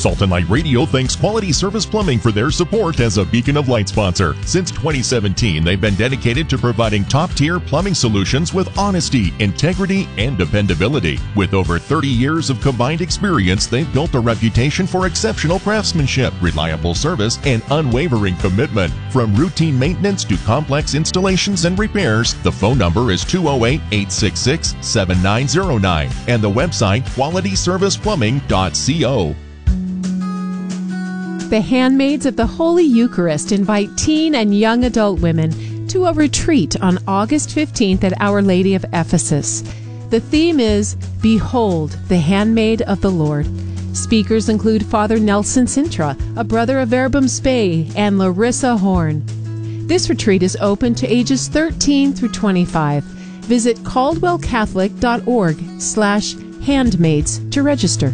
Salt and Light Radio thanks Quality Service Plumbing for their support as a Beacon of Light sponsor. Since 2017, they've been dedicated to providing top-tier plumbing solutions with honesty, integrity, and dependability. With over 30 years of combined experience, they've built a reputation for exceptional craftsmanship, reliable service, and unwavering commitment. From routine maintenance to complex installations and repairs, the phone number is 208-866-7909 and the website qualityserviceplumbing.co. The Handmaids of the Holy Eucharist invite teen and young adult women to a retreat on August 15th at Our Lady of Ephesus. The theme is Behold, the Handmaid of the Lord. Speakers include Father Nelson Sintra, a brother of Verbum Spei, and Larissa Horn. This retreat is open to ages 13 through 25. Visit caldwellcatholic.org/handmaids to register.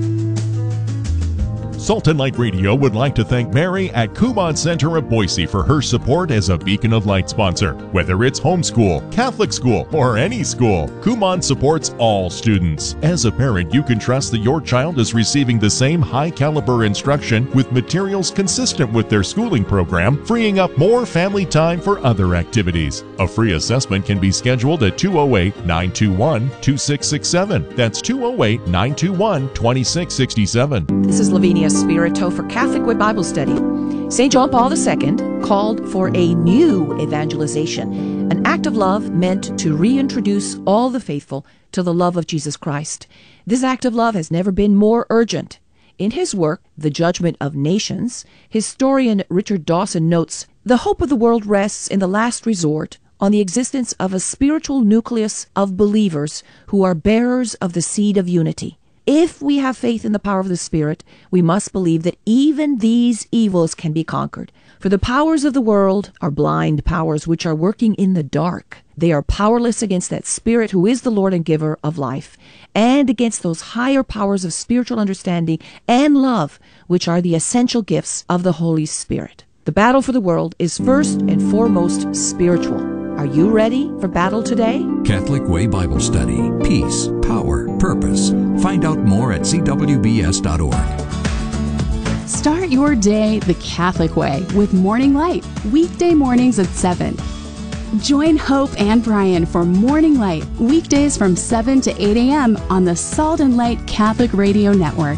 Salt and Light Radio would like to thank Mary at Kumon Center of Boise for her support as a Beacon of Light sponsor. Whether it's homeschool, Catholic school, or any school, Kumon supports all students. As a parent, you can trust that your child is receiving the same high-caliber instruction with materials consistent with their schooling program, freeing up more family time for other activities. A free assessment can be scheduled at 208-921-2667. That's 208-921-2667. This is Lavinia Spirito for Catholic Way Bible Study. St. John Paul II called for a new evangelization, an act of love meant to reintroduce all the faithful to the love of Jesus Christ. This act of love has never been more urgent. In his work, The Judgment of Nations, historian Richard Dawson notes, "The hope of the world rests in the last resort on the existence of a spiritual nucleus of believers who are bearers of the seed of unity. If we have faith in the power of the Spirit, we must believe that even these evils can be conquered. For the powers of the world are blind powers which are working in the dark. They are powerless against that Spirit who is the Lord and giver of life, and against those higher powers of spiritual understanding and love, which are the essential gifts of the Holy Spirit. The battle for the world is first and foremost spiritual. Are you ready for battle today?" Catholic Way Bible Study. Peace, power, purpose. Find out more at cwbs.org. Start your day the Catholic way with Morning Light, weekday mornings at 7. Join Hope and Brian for Morning Light, weekdays from 7 to 8 a.m. on the Salt and Light Catholic Radio Network.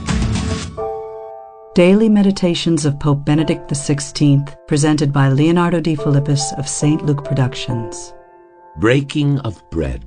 Daily Meditations of Pope Benedict XVI, presented by Leonardo D. Philippus of St. Luke Productions. Breaking of bread.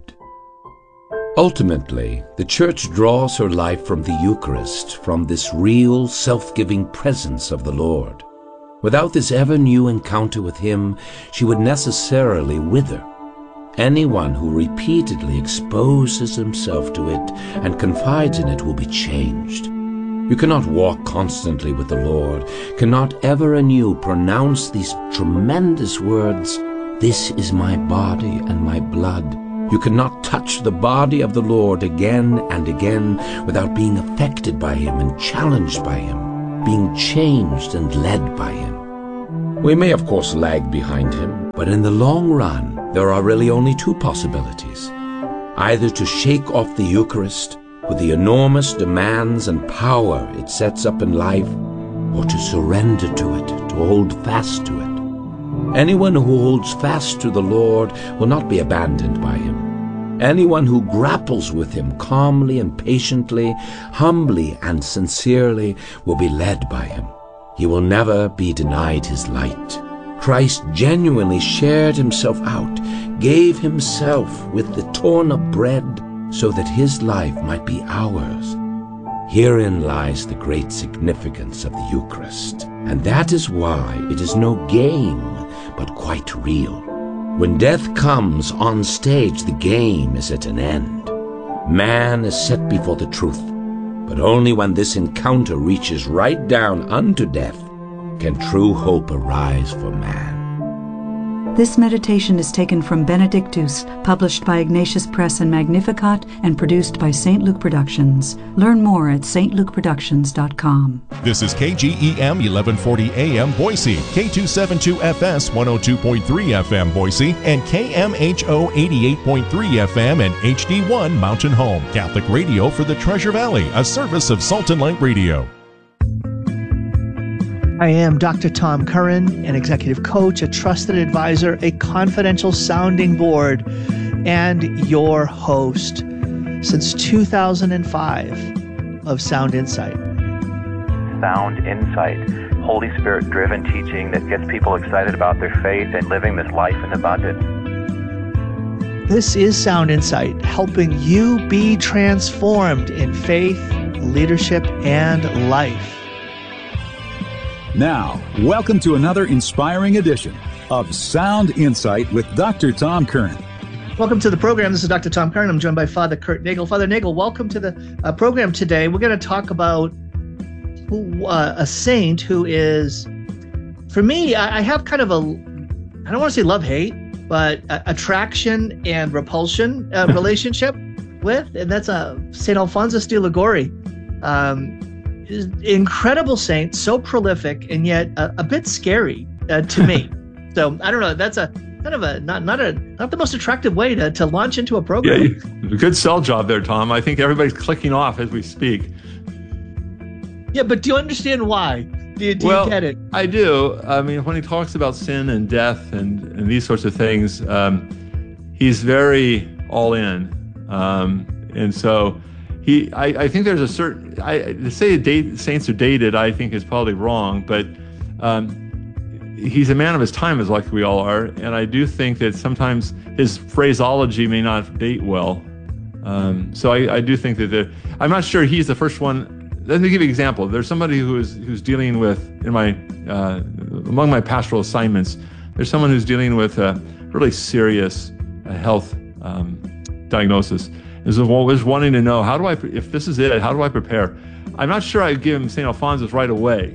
Ultimately, the Church draws her life from the Eucharist, from this real, self-giving presence of the Lord. Without this ever-new encounter with Him, she would necessarily wither. Anyone who repeatedly exposes himself to it and confides in it will be changed. You cannot walk constantly with the Lord, cannot ever anew pronounce these tremendous words, "This is my body and my blood." You cannot touch the body of the Lord again and again without being affected by Him and challenged by Him, being changed and led by Him. We may of course lag behind Him, but in the long run there are really only two possibilities. Either to shake off the Eucharist with the enormous demands and power it sets up in life, or to surrender to it, to hold fast to it. Anyone who holds fast to the Lord will not be abandoned by Him. Anyone who grapples with Him calmly and patiently, humbly and sincerely, will be led by Him. He will never be denied His light. Christ genuinely shared Himself out, gave Himself with the torn-up bread, so that His life might be ours. Herein lies the great significance of the Eucharist, and that is why it is no game, but quite real. When death comes on stage, the game is at an end. Man is set before the truth, but only when this encounter reaches right down unto death can true hope arise for man. This meditation is taken from Benedictus, published by Ignatius Press and Magnificat, and produced by St. Luke Productions. Learn more at stlukeproductions.com. This is KGEM 1140 AM Boise, K272FS 102.3 FM Boise, and KMHO 88.3 FM and HD1 Mountain Home. Catholic radio for the Treasure Valley, a service of Salt and Light Radio. I am Dr. Tom Curran, an executive coach, a trusted advisor, a confidential sounding board, and your host since 2005 of Sound Insight. Sound Insight, Holy Spirit-driven teaching that gets people excited about their faith and living this life in abundance. This is Sound Insight, helping you be transformed in faith, leadership, and life. Now, welcome to another inspiring edition of Sound Insight with Dr. Tom Curran. Welcome to the program. This is Dr. Tom Curran. I'm joined by Father Kurt Nagel. Father Nagel, welcome to the program today. We're going to talk about a saint who is, for me, I have kind of I don't want to say love-hate, but attraction and repulsion relationship with, and that's St. Alphonsus de Liguori. Incredible saint, so prolific, and yet a bit scary to me. So I don't know. That's a kind of a not the most attractive way to launch into a program. Yeah, good sell job there, Tom. I think everybody's clicking off as we speak. Yeah, but do you understand why? Do you get it? I do. I mean, when he talks about sin and death and these sorts of things, he's very all in, and so. I think there's a certain, to say saints are dated, I think is probably wrong, but he's a man of his time, as like we all are, and I do think that sometimes his phraseology may not date well. So I do think that I'm not sure he's the first one. Let me give you an example. There's somebody who's dealing with, among my pastoral assignments, there's someone who's dealing with a really serious health diagnosis. Is wanting to know, if this is it, how do I prepare? I'm not sure I'd give him St. Alphonsus right away.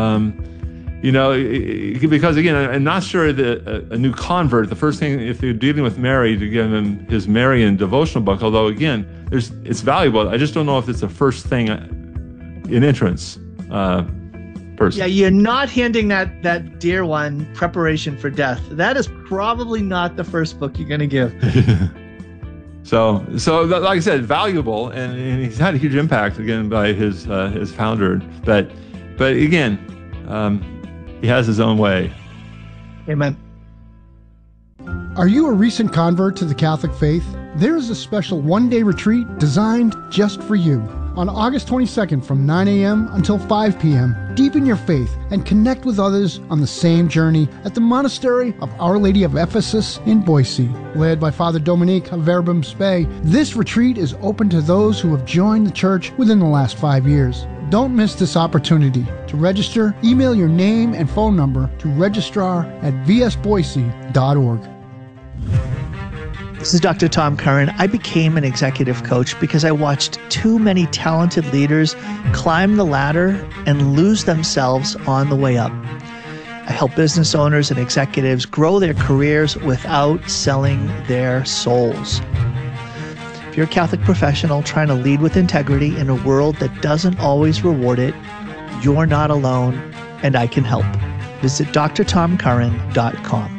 Because again, I'm not sure that a new convert, the first thing, if you're dealing with Mary, to give him his Marian devotional book, although again, it's valuable. I just don't know if it's the first thing in entrance person. Yeah, you're not handing that dear one Preparation for Death. That is probably not the first book you're going to give. So like I said, valuable, and he's had a huge impact again by his founder. But again, he has his own way. Amen. Are you a recent convert to the Catholic faith? There is a special one-day retreat designed just for you. On August 22nd from 9 a.m. until 5 p.m., deepen your faith and connect with others on the same journey at the Monastery of Our Lady of Ephesus in Boise. Led by Father Dominique of Verbum Spei, this retreat is open to those who have joined the church within the last 5 years. Don't miss this opportunity. To register, email your name and phone number to registrar@vsboise.org. This is Dr. Tom Curran. I became an executive coach because I watched too many talented leaders climb the ladder and lose themselves on the way up. I help business owners and executives grow their careers without selling their souls. If you're a Catholic professional trying to lead with integrity in a world that doesn't always reward it, you're not alone, and I can help. Visit drtomcurran.com.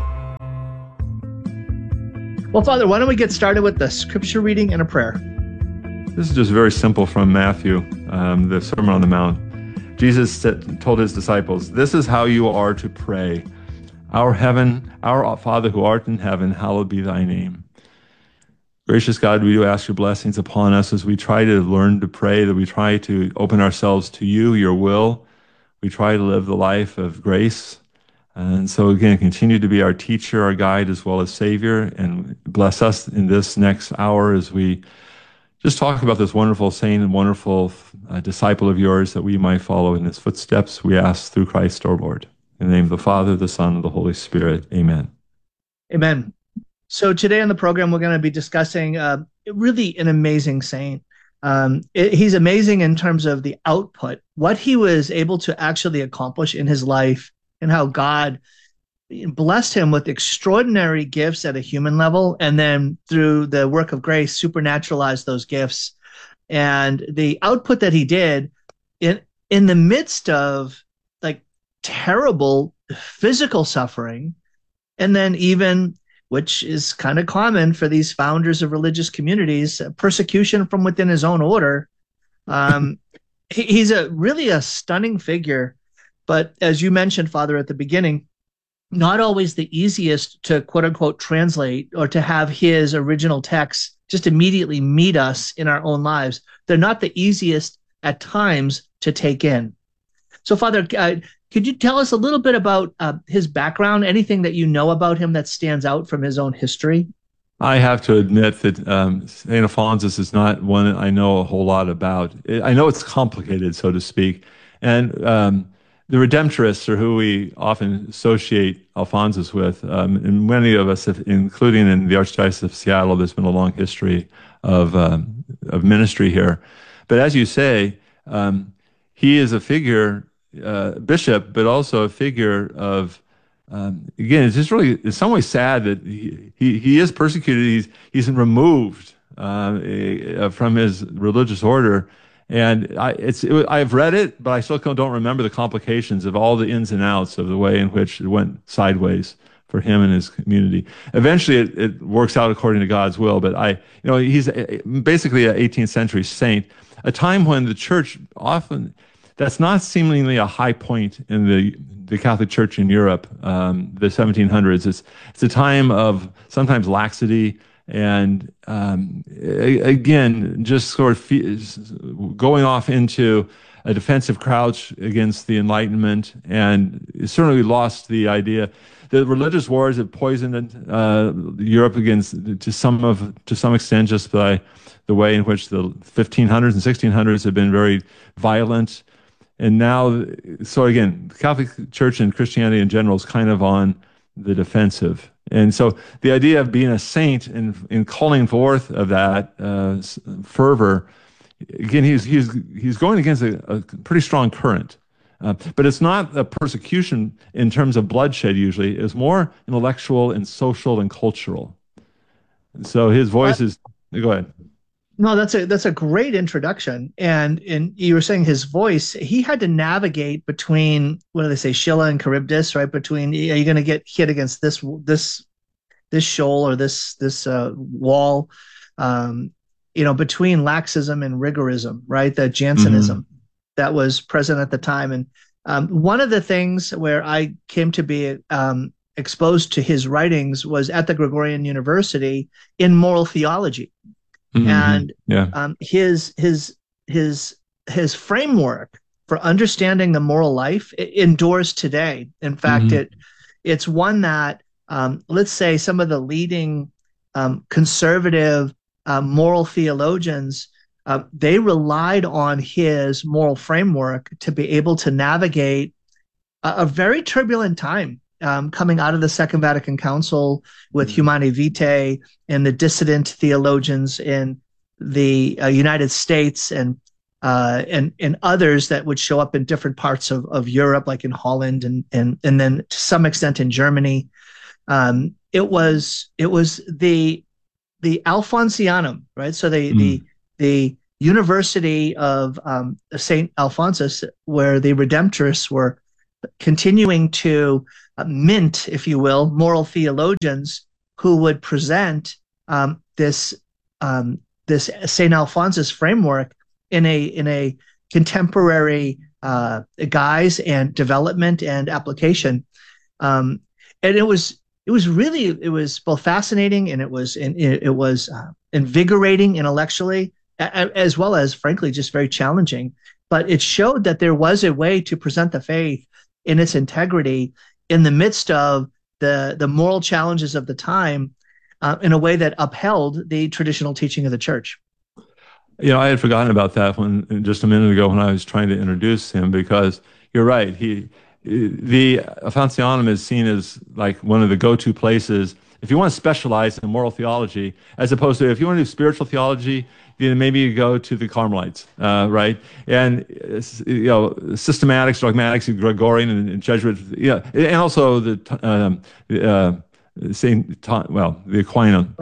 Well, Father, why don't we get started with the scripture reading and a prayer? This is just very simple from Matthew, the Sermon on the Mount. Jesus told his disciples, "This is how you are to pray. Our Father who art in heaven, hallowed be thy name." Gracious God, we do ask your blessings upon us as we try to learn to pray, that we try to open ourselves to you, your will. We try to live the life of grace. And so again, continue to be our teacher, our guide, as well as Savior, and bless us in this next hour as we just talk about this wonderful saint and wonderful disciple of yours, that we might follow in his footsteps. We ask through Christ our Lord. In the name of the Father, the Son, and the Holy Spirit. Amen. Amen. So today on the program, we're going to be discussing really an amazing saint. He's amazing in terms of the output, what he was able to actually accomplish in his life, and how God blessed him with extraordinary gifts at a human level, and then through the work of grace, supernaturalized those gifts. And the output that he did in the midst of like terrible physical suffering, and then even, which is kind of common for these founders of religious communities, persecution from within his own order. He's really a stunning figure. But as you mentioned, Father, at the beginning, not always the easiest to quote unquote translate or to have his original text just immediately meet us in our own lives. They're not the easiest at times to take in. So, Father, could you tell us a little bit about his background, anything that you know about him that stands out from his own history? I have to admit that St. Alphonsus is not one I know a whole lot about. I know it's complicated, so to speak. And the Redemptorists are who we often associate Alphonsus with. And many of us, including in the Archdiocese of Seattle, there's been a long history of ministry here. But as you say, he is a figure, bishop, but also a figure of, again, it's just really in some ways sad that he is persecuted. He's removed from his religious order. And I've read it, but I still don't remember the complications of all the ins and outs of the way in which it went sideways for him and his community. Eventually, it works out according to God's will. But he's basically an 18th century saint, a time when the church often, that's not seemingly a high point in the Catholic Church in Europe, the 1700s. It's a time of sometimes laxity. And again, just sort of going off into a defensive crouch against the Enlightenment, and it certainly lost the idea. The religious wars have poisoned Europe to some extent just by the way in which the 1500s and 1600s have been very violent. And now, so again, the Catholic Church and Christianity in general is kind of on the defensive. And so the idea of being a saint and in calling forth of that fervor, again, he's going against a pretty strong current. But it's not a persecution in terms of bloodshed usually. It's more intellectual and social and cultural. And so his voice is, go ahead. No, that's a great introduction. And you were saying his voice, he had to navigate between, what do they say, Scylla and Charybdis, right? Between, are you going to get hit against this shoal or this wall, between laxism and rigorism, right? The Jansenism that was present at the time. And one of the things where I came to be exposed to his writings was at the Gregorian University in moral theology. And his framework for understanding the moral life endures today. In fact, it's one that let's say some of the leading conservative moral theologians, they relied on his moral framework to be able to navigate a very turbulent time. Coming out of the Second Vatican Council with Humanae Vitae and the dissident theologians in the United States and others that would show up in different parts of Europe, like in Holland and then to some extent in Germany. It was the Alphonsianum, right? So the University of St. Alphonsus, where the Redemptorists were continuing to mint, if you will, moral theologians who would present this St. Alphonsus framework in a contemporary guise and development and application. And it was both fascinating and it was invigorating intellectually, as well as, frankly, just very challenging. But it showed that there was a way to present the faith in its integrity in the midst of the moral challenges of the time, in a way that upheld the traditional teaching of the church. I had forgotten about that just a minute ago when I was trying to introduce him, because you're right. The Alphonsianum is seen as like one of the go-to places if you want to specialize in moral theology, as opposed to if you want to do spiritual theology, then maybe you go to the Carmelites, right? And systematics, dogmatics, Gregorian and Jesuit, and also the Aquinas.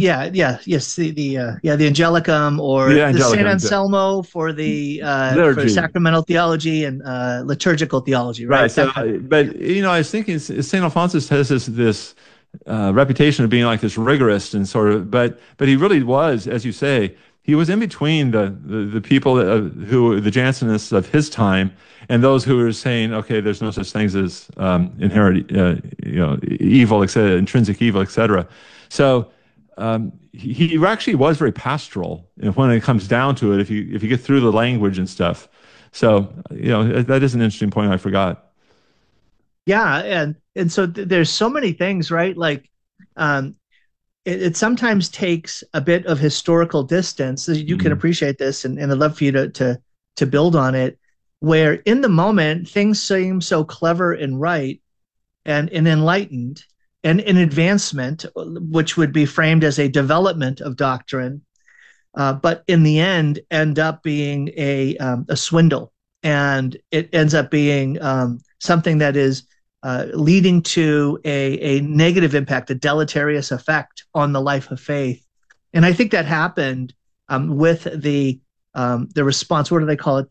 The Angelicum or the Saint Anselmo for the for sacramental theology and liturgical theology, right? So, but I was thinking Saint Alphonsus has this reputation of being like this rigorist and sort of, but he really was, as you say, he was in between the people who the Jansenists of his time and those who were saying, okay, there's no such things as inherent, evil, etc., intrinsic evil, etc. So he actually was very pastoral when it comes down to it. If you get through the language and stuff, so that is an interesting point I forgot. Yeah, and so there's so many things, right? Like, it sometimes takes a bit of historical distance. You can appreciate this, and I'd love for you to build on it. Where in the moment things seem so clever and right, and enlightened, and an advancement, which would be framed as a development of doctrine, but in the end up being a swindle, and it ends up being something that is leading to a negative impact, a deleterious effect on the life of faith. And I think that happened with the response. What do they call it?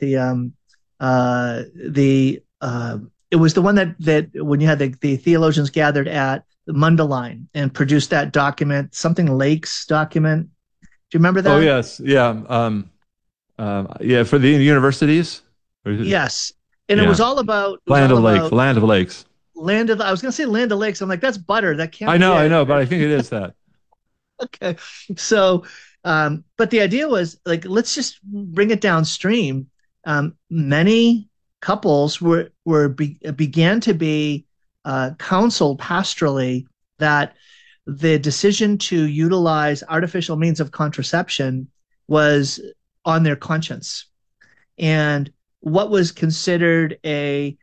It was the one that when you had the theologians gathered at Mundelein and produced that document, something Lakes document. Do you remember that? Oh yes, yeah, for the universities. Yes, and it was all about Land of Lakes. I was going to say Land of Lakes. I'm like, that's butter. That can't. I know, but I think it is that. Okay, so, but the idea was like, let's just bring it downstream. Many couples began to be counseled pastorally that the decision to utilize artificial means of contraception was on their conscience, and what was considered an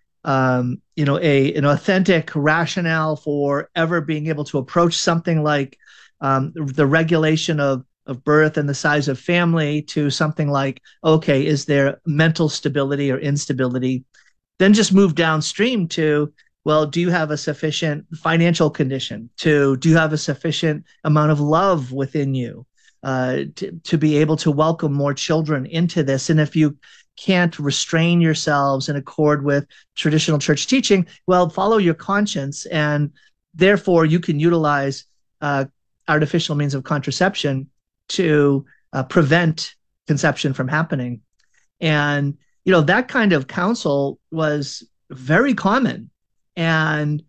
authentic rationale for ever being able to approach something like the regulation of birth and the size of family to something like, okay, is there mental stability or instability? Then just move downstream to, well, do you have a sufficient financial condition? Do you have a sufficient amount of love within you to be able to welcome more children into this? And if you can't restrain yourselves in accord with traditional church teaching, well, follow your conscience, and therefore you can utilize artificial means of contraception to prevent conception from happening. And that kind of counsel was very common. And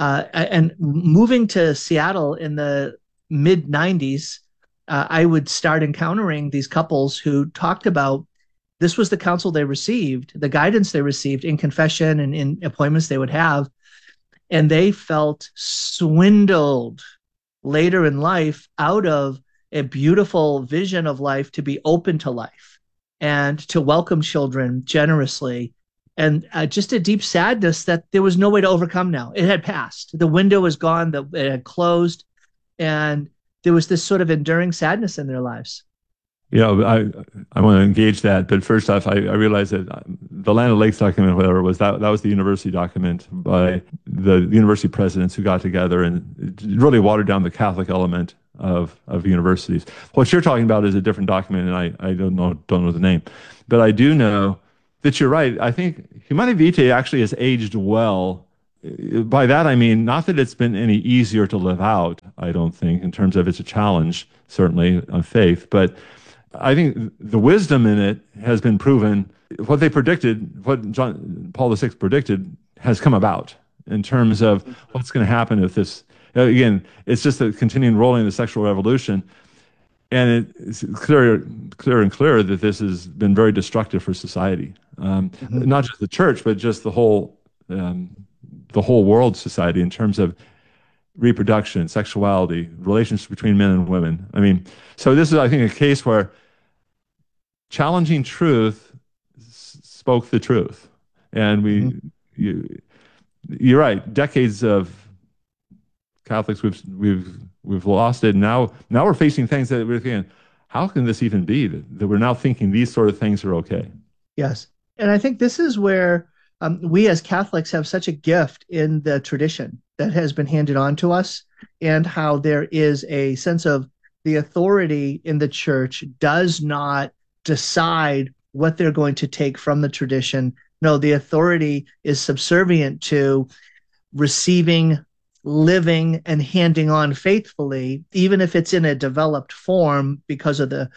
moving to Seattle in the mid 90s, I would start encountering these couples who talked about this was the counsel they received, the guidance they received in confession and in appointments they would have, and they felt swindled later in life out of a beautiful vision of life to be open to life and to welcome children generously, and just a deep sadness that there was no way to overcome now. It had passed. The window was gone. It had closed, and there was this sort of enduring sadness in their lives. I want to engage that, but first off, I realized that the Land of Lakes document, whatever it was, that was the university document by the university presidents who got together and really watered down the Catholic element of universities. What you're talking about is a different document, and I don't know the name, but I do know that you're right. I think Humanae Vitae actually has aged well. By that I mean not that it's been any easier to live out, I don't think, in terms of it's a challenge, certainly, of faith, but I think the wisdom in it has been proven. What they predicted, what Paul VI predicted, has come about in terms of what's going to happen if this. Again, it's just a continuing rolling of the sexual revolution, and it's clearer and clearer that this has been very destructive for society, not just the church, but just the whole world society in terms of reproduction, sexuality, relationships between men and women. I mean, so this is, I think, a case where challenging truth spoke the truth, and you're right. Decades of Catholics, we've lost it. Now we're facing things that we're thinking, how can this even be that we're now thinking these sort of things are okay? Yes, and I think this is where we as Catholics have such a gift in the tradition that has been handed on to us, and how there is a sense of the authority in the church does not decide what they're going to take from the tradition. No, the authority is subservient to receiving, living, and handing on faithfully, even if it's in a developed form because of the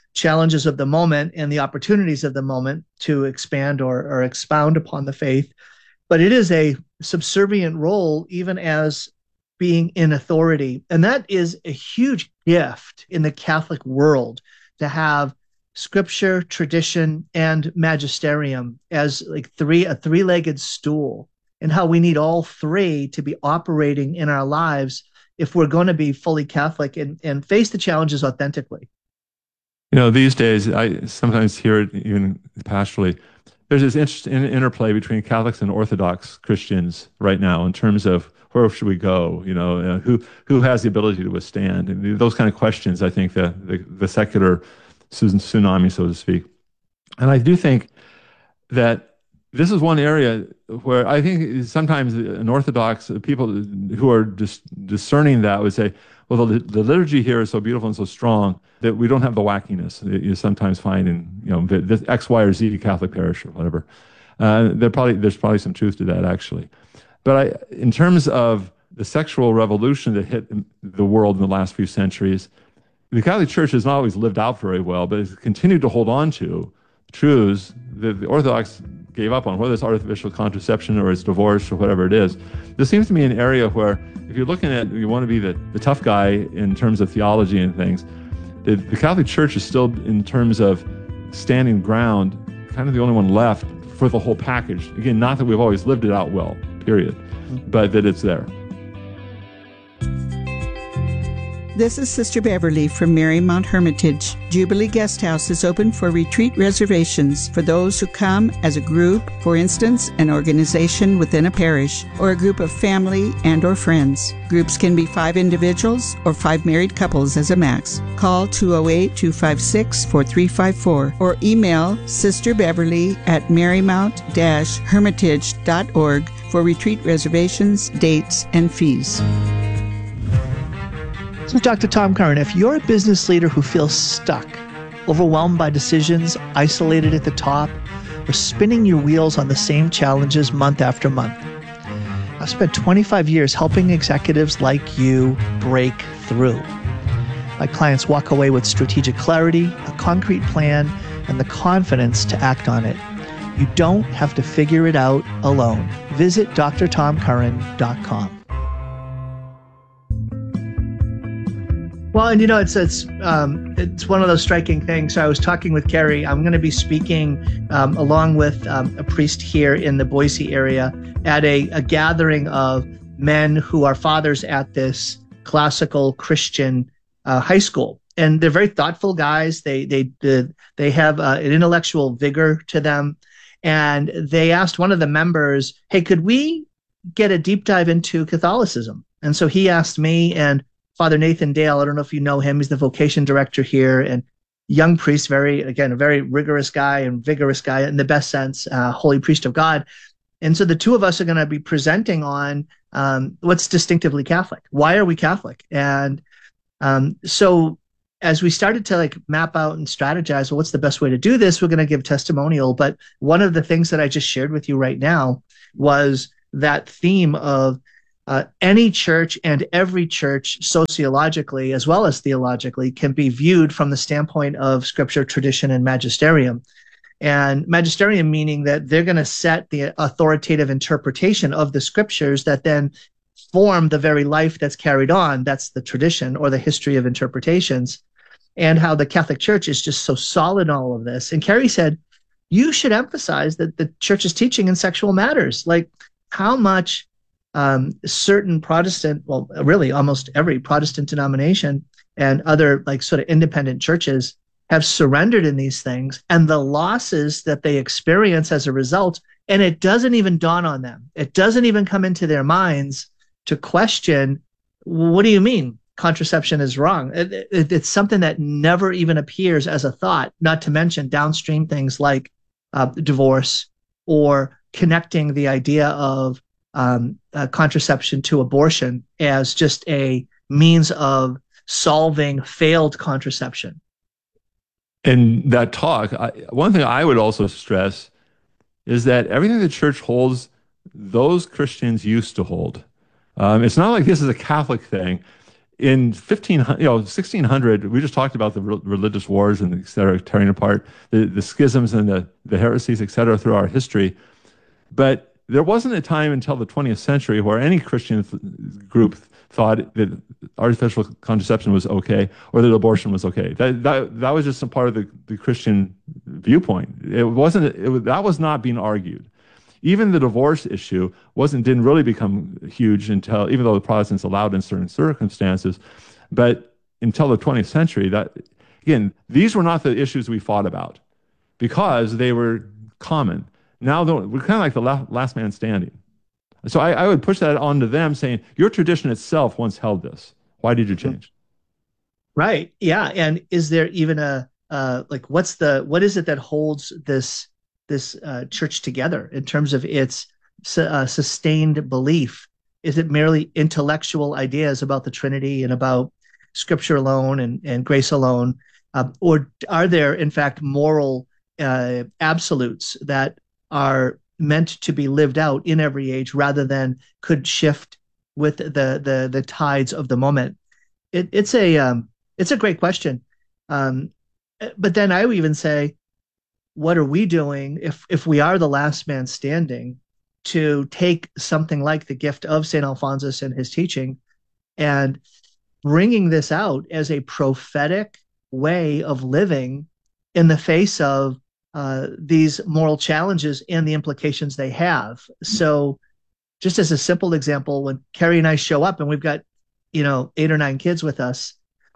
challenges of the moment and the opportunities of the moment to expand or expound upon the faith. But it is a subservient role, even as being in authority. And that is a huge gift in the Catholic world, to have scripture, tradition, and magisterium as like a three-legged stool, and how we need all three to be operating in our lives if we're going to be fully Catholic and face the challenges authentically. These days, I sometimes hear it even pastorally. There's this interesting interplay between Catholics and Orthodox Christians right now in terms of where should we go, who has the ability to withstand, and those kind of questions. I think the secular tsunami, so to speak. And I do think that this is one area where I think sometimes an Orthodox people who are just discerning that would say, well, the liturgy here is so beautiful and so strong that we don't have the wackiness that you sometimes find in the X, Y, or Z Catholic parish or whatever. There's probably some truth to that, actually. But in terms of the sexual revolution that hit the world in the last few centuries, the Catholic Church has not always lived out very well, but has continued to hold on to truths that the Orthodox gave up on, whether it's artificial contraception or it's divorce or whatever it is. This seems to be an area where, if you're looking at, you want to be the tough guy in terms of theology and things, the Catholic Church is still, in terms of standing ground, kind of the only one left for the whole package. Again, not that we've always lived it out well, period, but that it's there. This is Sister Beverly from Marymount Hermitage. Jubilee Guest House is open for retreat reservations for those who come as a group, for instance, an organization within a parish, or a group of family and or friends. Groups can be 5 individuals or 5 married couples as a max. Call 208-256-4354 or email Sister Beverly at marymount-hermitage.org for retreat reservations, dates, and fees. So Dr. Tom Curran, if you're a business leader who feels stuck, overwhelmed by decisions, isolated at the top, or spinning your wheels on the same challenges month after month, I've spent 25 years helping executives like you break through. My clients walk away with strategic clarity, a concrete plan, and the confidence to act on it. You don't have to figure it out alone. Visit drtomcurran.com. Well, and it's one of those striking things. So I was talking with Carrie. I'm going to be speaking along with a priest here in the Boise area at a gathering of men who are fathers at this classical Christian high school, and they're very thoughtful guys. They have an intellectual vigor to them, and they asked one of the members, "Hey, could we get a deep dive into Catholicism?" And so he asked me and Father Nathan Dale. I don't know if you know him. He's the vocation director here, and young priest, a very rigorous guy and vigorous guy in the best sense, holy priest of God. And so the two of us are going to be presenting on what's distinctively Catholic. Why are we Catholic? And so as we started to map out and strategize, well, what's the best way to do this? We're going to give testimonial. But one of the things that I just shared with you right now was that theme of any church and every church, sociologically as well as theologically, can be viewed from the standpoint of scripture, tradition, and magisterium. And magisterium meaning that they're going to set the authoritative interpretation of the scriptures that then form the very life that's carried on. That's the tradition or the history of interpretations, and how the Catholic Church is just so solid in all of this. And Carrie said, you should emphasize that the church's teaching in sexual matters, like how much certain Protestant, well, really almost every Protestant denomination and other sort of independent churches have surrendered in these things, and the losses that they experience as a result. And it doesn't even dawn on them. It doesn't even come into their minds to question, what do you mean contraception is wrong? It's something that never even appears as a thought, not to mention downstream things like divorce, or connecting the idea of contraception to abortion as just a means of solving failed contraception. In that talk, one thing I would also stress is that everything the church holds, those Christians used to hold. It's not like this is a Catholic thing. in 1600, we just talked about the religious wars and et cetera, tearing apart the schisms and the heresies, et cetera, through our history. But there wasn't a time until the 20th century where any Christian group thought that artificial contraception was okay or that abortion was okay. That was just some part of the Christian viewpoint. That was not being argued. Even the divorce issue didn't really become huge until, even though the Protestants allowed in certain circumstances, but until the 20th century, these were not the issues we fought about because they were common. Now we're kind of like the last man standing. So I would push that onto them saying, your tradition itself once held this. Why did you change? Right. Yeah. And is there even what is it that holds this church together in terms of its sustained belief? Is it merely intellectual ideas about the Trinity and about Scripture alone and grace alone? Or are there, in fact, moral absolutes that are meant to be lived out in every age rather than could shift with the tides of the moment? It's a great question. But then I would even say, what are we doing if we are the last man standing to take something like the gift of St. Alphonsus and his teaching and bringing this out as a prophetic way of living in the face of these moral challenges and the implications they have? So just as a simple example, when Carrie and I show up and we've got 8 or 9 kids with us,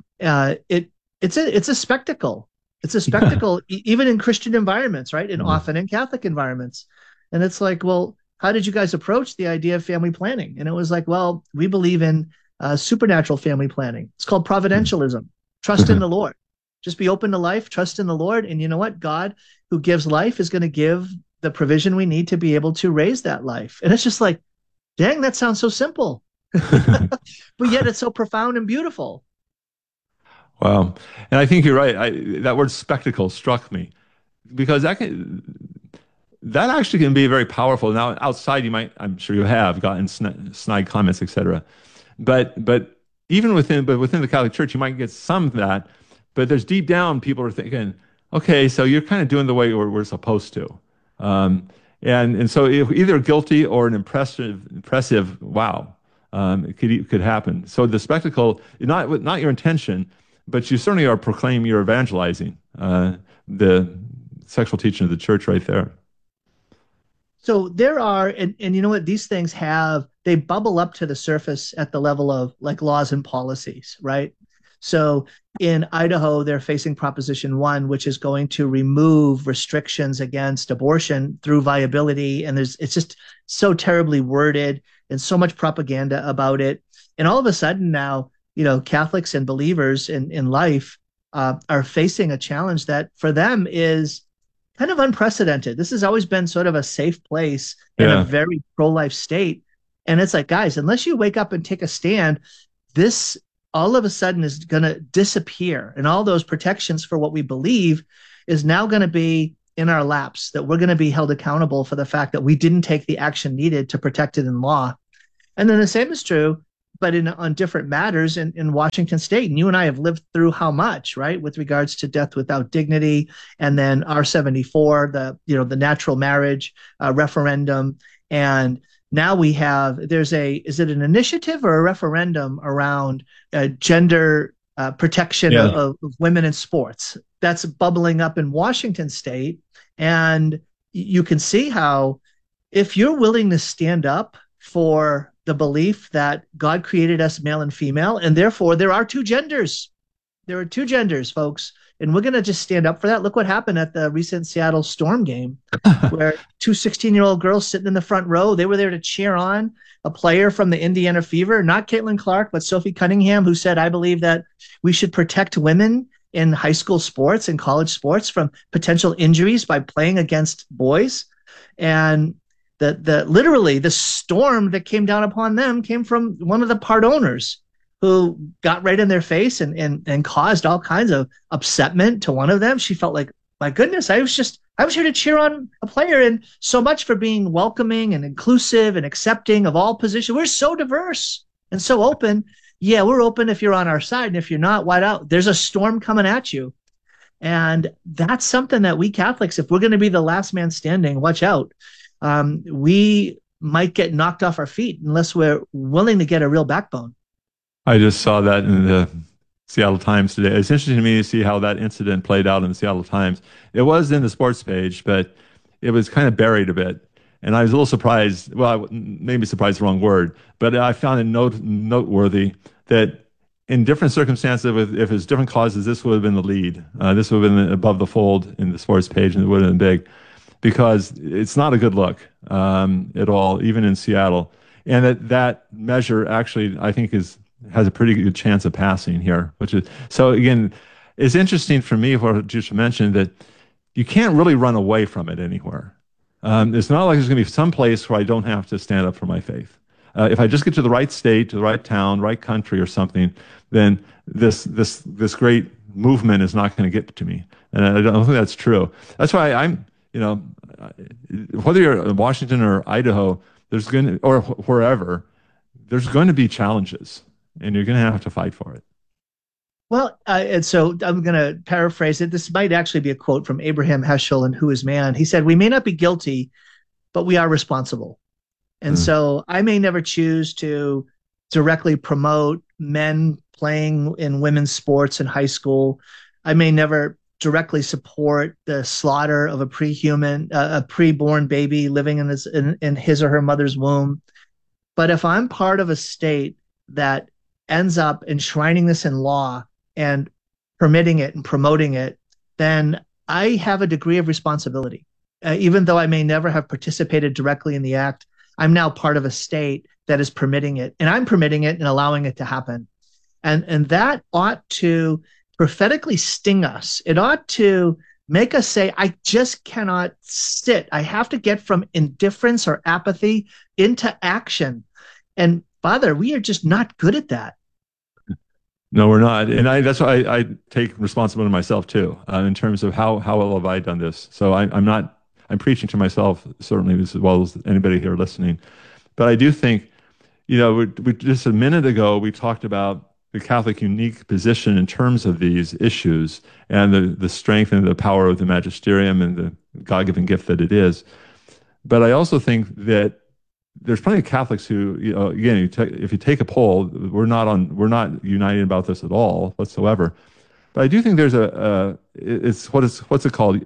it's a spectacle. It's a spectacle, even in Christian environments, right? And often in Catholic environments. And it's like, well, how did you guys approach the idea of family planning? And it was like, well, we believe in supernatural family planning. It's called providentialism. Trust in the Lord. Just be open to life, trust in the Lord. And you know what? God, who gives life, is going to give the provision we need to be able to raise that life. And it's just like, dang, that sounds so simple. But yet it's so profound and beautiful. Wow. And I think you're right. That word spectacle struck me because that actually can be very powerful. Now, outside, I'm sure you have gotten snide comments, etc. But even within the Catholic Church, you might get some of that. But there's deep down, people are thinking, okay, so you're kind of doing the way we're supposed to. And so either guilty or an impressive wow, it could happen. So the spectacle, not your intention, but you certainly are proclaiming, you're evangelizing the sexual teaching of the church right there. So there are, and you know what, these things they bubble up to the surface at the level of like laws and policies, right? So in Idaho, they're facing Proposition 1, which is going to remove restrictions against abortion through viability. And it's just so terribly worded and so much propaganda about it. And all of a sudden now, Catholics and believers in life are facing a challenge that for them is kind of unprecedented. This has always been sort of a safe place in a very pro-life state. And it's like, guys, unless you wake up and take a stand, this all of a sudden is going to disappear. And all those protections for what we believe is now going to be in our laps, that we're going to be held accountable for the fact that we didn't take the action needed to protect it in law. And then the same is true, but on different matters in Washington State. And you and I have lived through how much, right, with regards to death without dignity, and then R-74, the natural marriage referendum. And now we have, is it an initiative or a referendum around gender protection of women in sports? That's bubbling up in Washington State. And you can see how if you're willing to stand up for the belief that God created us male and female, and therefore there are 2 genders. There are 2 genders, folks. And we're going to just stand up for that. Look what happened at the recent Seattle Storm game, where 2 16-year-old girls sitting in the front row, they were there to cheer on a player from the Indiana Fever, not Caitlin Clark, but Sophie Cunningham, who said, I believe that we should protect women in high school sports and college sports from potential injuries by playing against boys. And literally the storm that came down upon them came from one of the part owners, who got right in their face and caused all kinds of upsetment to one of them. She felt like, my goodness, I was here to cheer on a player, and so much for being welcoming and inclusive and accepting of all positions. We're so diverse and so open, yeah, we're open if you're on our side. And if you're not, wide out. There's a storm coming at you. And that's something that we Catholics, if we're going to be the last man standing, watch out. We might get knocked off our feet unless we're willing to get a real backbone. I just saw that in the Seattle Times today. It's interesting to me to see how that incident played out in the Seattle Times. It was in the sports page, but it was kind of buried a bit. And I was a little surprised. Well, maybe surprised is the wrong word, but I found it noteworthy that in different circumstances, if it's different causes, this would have been the lead. This would have been above the fold in the sports page, and it would have been big, because it's not a good look at all, even in Seattle. And that measure actually, I think, has a pretty good chance of passing here. So again, it's interesting for me what you mentioned, that you can't really run away from it anywhere. It's not like there's going to be some place where I don't have to stand up for my faith. If I just get to the right state, to the right town, right country or something, then this great movement is not going to get to me. And I don't think that's true. That's why whether you're in Washington or Idaho, or wherever, there's going to be challenges, and you're going to have to fight for it. Well, and so I'm going to paraphrase it. This might actually be a quote from Abraham Heschel in Who is Man. He said, "We may not be guilty, but we are responsible." And so I may never choose to directly promote men playing in women's sports in high school. I may never directly support the slaughter of a preborn baby living in his or her mother's womb. But if I'm part of a state that ends up enshrining this in law and permitting it and promoting it, then I have a degree of responsibility. Even though I may never have participated directly in the act, I'm now part of a state that is permitting it, and I'm permitting it and allowing it to happen. And that ought to prophetically sting us. It ought to make us say, I just cannot sit. I have to get from indifference or apathy into action. And Father, we are just not good at that. No, we're not. And that's why I take responsibility myself too, in terms of how well have I done this. So I'm preaching to myself, certainly, as well as anybody here listening. But I do think, we just a minute ago, we talked about the Catholic unique position in terms of these issues and the strength and the power of the magisterium and the God-given gift that it is. But I also think that there's plenty of Catholics who, again, if you take a poll, we're not united about this at all whatsoever. But I do think there's what's it called?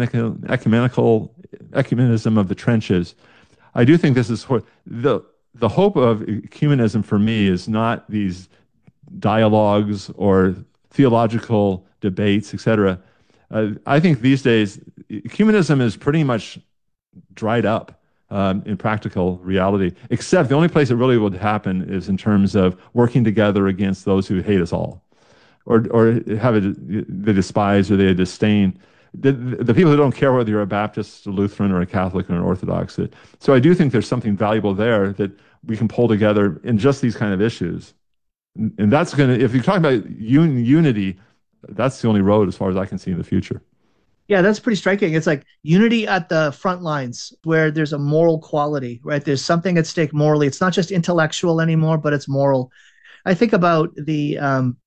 Ecumenism of the trenches. I do think this is the hope of ecumenism for me is not these dialogues or theological debates, etc. I think these days ecumenism is pretty much dried up in practical reality, except the only place it really would happen is in terms of working together against those who hate us all, or they despise or they disdain. The people who don't care whether you're a Baptist, a Lutheran, or a Catholic, or an Orthodox. So I do think there's something valuable there that we can pull together in just these kind of issues. And that's going to, if you're talking about unity, that's the only road as far as I can see in the future. Yeah, that's pretty striking. It's like unity at the front lines where there's a moral quality, right? There's something at stake morally. It's not just intellectual anymore, but it's moral. I think about the